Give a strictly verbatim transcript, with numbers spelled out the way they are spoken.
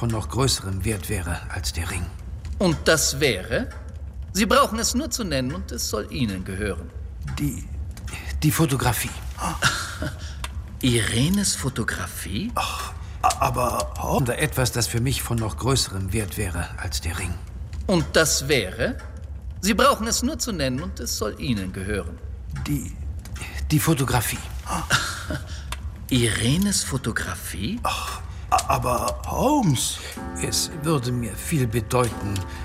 von noch größerem Wert wäre als der Ring. Und das wäre? Sie brauchen es nur zu nennen und es soll Ihnen gehören. Die... die Fotografie. Irenes Fotografie? Ach, aber... Oh. Oder etwas, das für mich von noch größerem Wert wäre als der Ring. Und das wäre? Sie brauchen es nur zu nennen und es soll Ihnen gehören. Die... die Fotografie. Irenes Fotografie? Ach, aber Holmes... Es würde mir viel bedeuten,